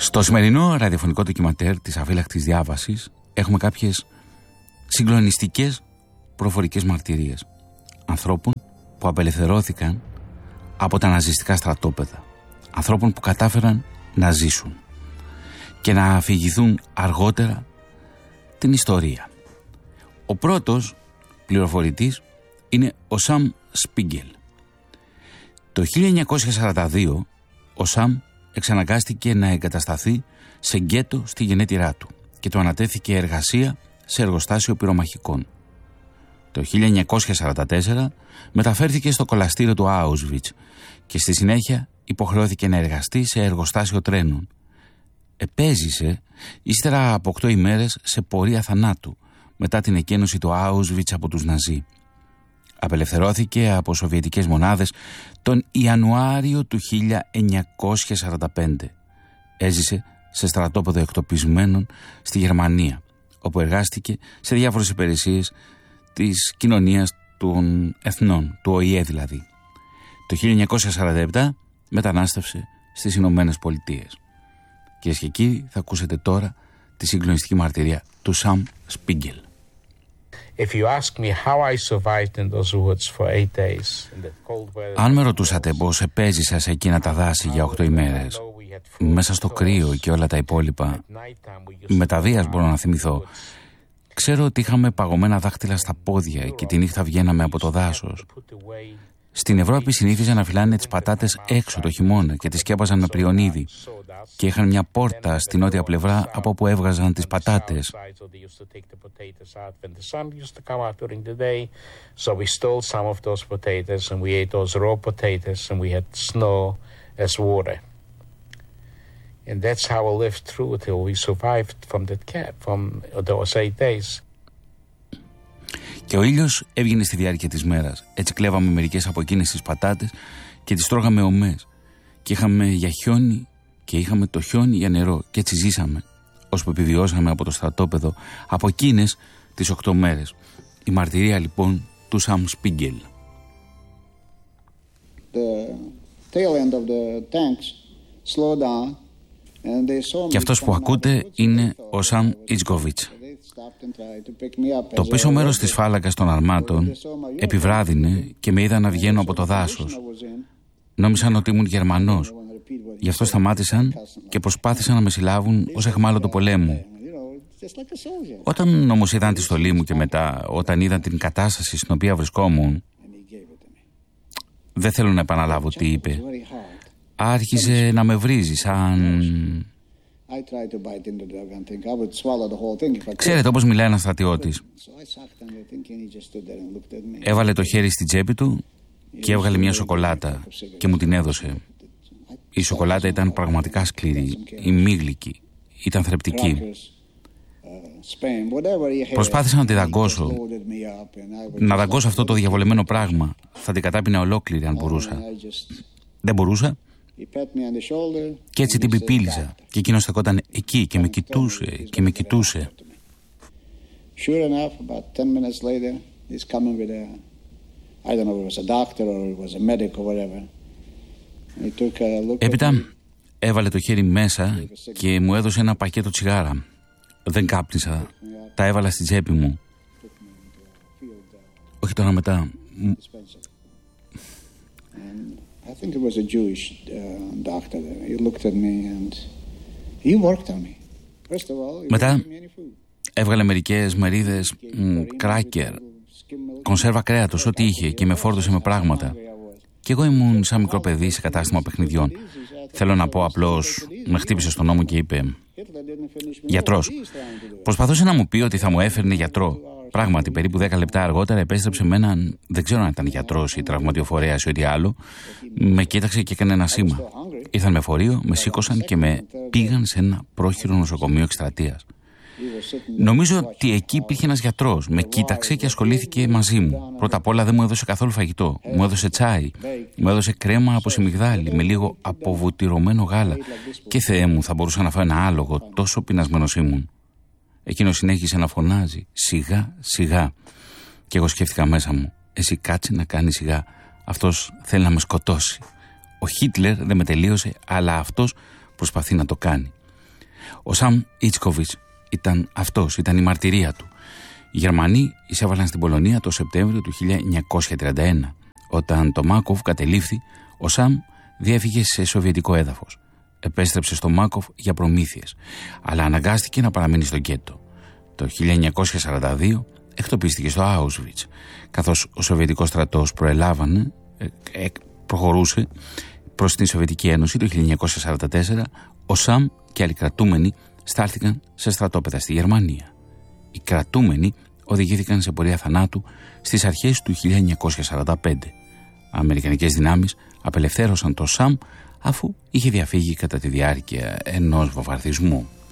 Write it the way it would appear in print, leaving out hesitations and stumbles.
Στο σημερινό ραδιοφωνικό ντοκιμαντέρ της αφύλακτης διάβασης έχουμε κάποιες συγκλονιστικές προφορικές μαρτυρίες ανθρώπων που απελευθερώθηκαν από τα ναζιστικά στρατόπεδα, ανθρώπων που κατάφεραν να ζήσουν και να αφηγηθούν αργότερα την ιστορία. Ο πρώτος πληροφορητής είναι ο Σαμ Σπίγκελ. Το 1942 ο Σαμ εξαναγκάστηκε να εγκατασταθεί σε γκέτο στη γενέτειρά του και του ανατέθηκε εργασία σε εργοστάσιο πυρομαχικών. Το 1944 μεταφέρθηκε στο κολαστήριο του Auschwitz και στη συνέχεια υποχρεώθηκε να εργαστεί σε εργοστάσιο τρένων. Επέζησε ύστερα από 8 ημέρες σε πορεία θανάτου μετά την εκένωση του Auschwitz από τους Ναζί. Απελευθερώθηκε από σοβιετικές μονάδες τον Ιανουάριο του 1945. Έζησε σε στρατόπεδο εκτοπισμένων στη Γερμανία, όπου εργάστηκε σε διάφορες υπηρεσίες της κοινωνίας των εθνών, του ΟΗΕ δηλαδή. Το 1947 μετανάστευσε στις Ηνωμένες Πολιτείες. Κυρίες και κύριοι, θα ακούσετε τώρα τη συγκλονιστική μαρτυρία του Σαμ Σπίγκελ. Αν με ρωτούσατε πώς επέζησα σε εκείνα τα δάση για 8 ημέρες, μέσα στο κρύο και όλα τα υπόλοιπα, με τα βίας μπορώ να θυμηθώ. Ξέρω ότι είχαμε παγωμένα δάχτυλα στα πόδια και τη νύχτα βγαίναμε από το δάσος. Στην Ευρώπη συνήθιζαν να φυλάνε τις πατάτες έξω το χειμώνα και τις σκέπαζαν με πριονίδι και είχαν μια πόρτα στην νότια πλευρά από όπου έβγαζαν τις πατάτες. And that's how we lived through till we survived from that camp, from those 8 days. Και ο ήλιος έβγαινε στη διάρκεια της μέρας. Έτσι κλέβαμε μερικές από εκείνες τις πατάτες και τις τρώγαμε ομές. Και είχαμε για χιόνι και είχαμε το χιόνι για νερό. Και έτσι ζήσαμε, ώσπου επιβιώσαμε από το στρατόπεδο από εκείνες τις 8 μέρες. Η μαρτυρία λοιπόν του Σαμ Σπίγκελ. Και αυτός που ακούτε είναι ο Σαμ Ιτσκοβίτς. Το πίσω μέρος της φάλακας των αρμάτων επιβράδυνε και με είδα να βγαίνω από το δάσος. Νόμισαν ότι ήμουν Γερμανός. Γι' αυτό σταμάτησαν και προσπάθησαν να με συλλάβουν ως αιχμάλωτο πολέμου. Όταν όμως είδαν τη στολή μου και μετά, όταν είδαν την κατάσταση στην οποία βρισκόμουν, δεν θέλω να επαναλάβω τι είπε. Άρχισε να με βρίζει σαν... Ξέρετε όπως μιλάει ένας στρατιώτης. Έβαλε το χέρι στην τσέπη του και έβγαλε μια σοκολάτα και μου την έδωσε. Η σοκολάτα ήταν πραγματικά σκληρή, ημίγλικη, ήταν θρεπτική. Προσπάθησα να τη δαγκώσω, να δαγκώσω αυτό το διαβολεμένο πράγμα. Θα την κατάπινα ολόκληρη αν μπορούσα. Δεν μπορούσα. Και έτσι την πιπίλιζα και εκείνος στεκόταν εκεί και με κοιτούσε και με κοιτούσε. Έπειτα έβαλε το χέρι μέσα και μου έδωσε ένα πακέτο τσιγάρα. Δεν κάπνισα, τα έβαλα στην τσέπη μου. Όχι τώρα μετά. I think it was a Jewish doctor there. He looked at me and he worked on me. First of all, μετά έβγαλε μερικές μερίδες κράκερ, κονσέρβα κρέατος, ό,τι είχε και με φόρτωσε με πράγματα. Και εγώ ήμουν σαν μικρό παιδί σε κατάστημα παιχνιδιών. Θέλω να πω απλώς, με χτύπησε στον ώμο και είπε «Γιατρός». Προσπαθούσε να μου πει ότι θα μου έφερνε γιατρό. Πράγματι, περίπου 10 λεπτά αργότερα επέστρεψε με έναν, δεν ξέρω αν ήταν γιατρός ή τραυματιοφορέας ή ό,τι άλλο, με κοίταξε και έκανε ένα σήμα. Ήρθαν με φορείο, με σήκωσαν και με πήγαν σε ένα πρόχειρο νοσοκομείο εκστρατείας. Νομίζω ότι εκεί υπήρχε ένας γιατρός. Με κοίταξε και ασχολήθηκε μαζί μου. Πρώτα απ' όλα δεν μου έδωσε καθόλου φαγητό. Μου έδωσε τσάι. Μου έδωσε κρέμα από σιμιγδάλι με λίγο αποβουτυρωμένο γάλα. Και Θεέ μου, θα μπορούσα να φάω ένα άλογο, τόσο πεινασμένος ήμουν. Εκείνος συνέχισε να φωνάζει σιγά σιγά. Και εγώ σκέφτηκα μέσα μου, εσύ κάτσε να κάνει σιγά. Αυτός θέλει να με σκοτώσει. Ο Χίτλερ δεν με τελείωσε, αλλά αυτός προσπαθεί να το κάνει. Ο Σαμ Ίτσκοβιτς ήταν η μαρτυρία του. Οι Γερμανοί εισέβαλαν στην Πολωνία το Σεπτέμβριο του 1931. Όταν το Μάκοφ κατελήφθη, ο Σαμ διέφυγε σε σοβιετικό έδαφος. Επέστρεψε στο Μάκοφ για προμήθειες, αλλά αναγκάστηκε να παραμείνει στο γκέτο. Το 1942 εκτοπίστηκε στο Auschwitz. Καθώς ο Σοβιετικός στρατός προχωρούσε προς την Σοβιετική Ένωση το 1944, ο Σαμ και άλλοι κρατούμενοι στάλθηκαν σε στρατόπεδα στη Γερμανία. Οι κρατούμενοι οδηγήθηκαν σε πορεία θανάτου στις αρχές του 1945. Αμερικανικές δυνάμεις απελευθέρωσαν το Σαμ αφού είχε διαφύγει κατά τη διάρκεια ενός βομβαρδισμού.